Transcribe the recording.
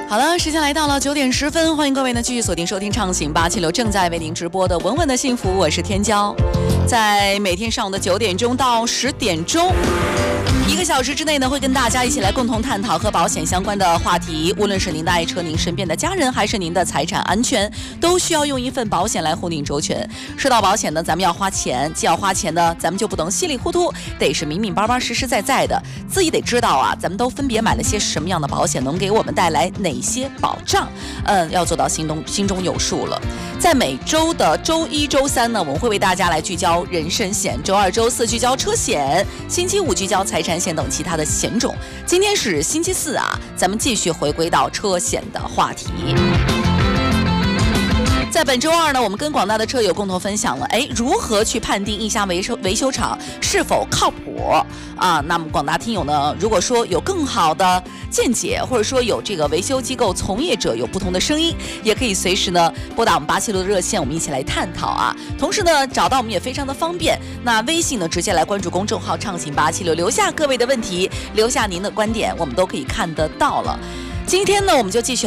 好了，时间来到了9点10分，欢迎各位呢继续锁定收听畅行876正在为您直播的文文的幸福，我是天骄，在每天上午的9点钟到10点钟。1个小时之内呢，会跟大家一起来共同探讨和保险相关的话题。无论是您的爱车、您身边的家人，还是您的财产安全，都需要用一份保险来护您周全。说到保险呢，咱们要花钱，既要花钱呢，咱们就不能稀里糊涂，得是明明白白、实实在在的，自己得知道啊，咱们都分别买了些什么样的保险，能给我们带来哪些保障。要做到心中有数了。在每周的周1、周3呢，我们会为大家来聚焦人身险；周2、周4聚焦车险；星期5聚焦财产险等其他的险种。今天是星期4啊，咱们继续回归到车险的话题。在本周2呢，我们跟广大的车友共同分享了，如何去判定一家维修厂是否靠谱啊？那么广大听友呢，如果说有更好的见解，或者说有这个维修机构从业者有不同的声音，也可以随时呢拨打我们876的热线，我们一起来探讨啊。同时呢，找到我们也非常的方便。那微信呢，直接来关注公众号畅行876，留下各位的问题，留下您的观点，我们都可以看得到了。今天呢，我们就继续